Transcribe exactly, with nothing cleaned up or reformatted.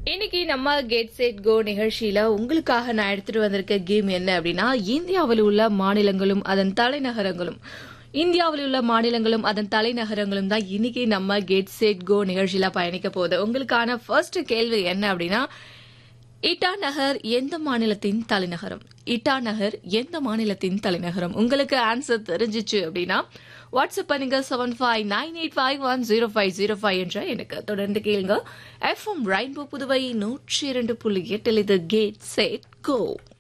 இன்னைக்கு நம்ம get set go நிகழ்ச்சியில உங்களுக்காக நான் எடுத்துட்டு வந்திருக்க கேம் என்ன அப்படின்னா, இந்தியாவில் உள்ள மாநிலங்களும் அதன் தலைநகரங்களும் இந்தியாவில் உள்ள மாநிலங்களும் அதன் தலைநகரங்களும் தான் இன்னைக்கு நம்ம கெட் செட் கோ நிகழ்ச்சியில பயணிக்க போகுது. உங்களுக்கான ஃபர்ஸ்ட் கேள்வி என்ன அப்படின்னா, இட்டா நகர் எந்த மாநிலத்தின் தலைநகரம்? இட்டா நகர் எந்த மாநிலத்தின் தலைநகரம்? உங்களுக்கு ஆன்சர் தெரிஞ்சிச்சு அப்படின்னா வாட்ஸ்அப் பண்ணுங்க seven five nine eight five one zero five zero five என்ற எனக்கு தொடர்ந்து கேளுங்க. எஃப்எம் ரெயின்போ புதுவை நூற்றி இரண்டு புள்ளி எட்டில் இது கேட் செட் கோ.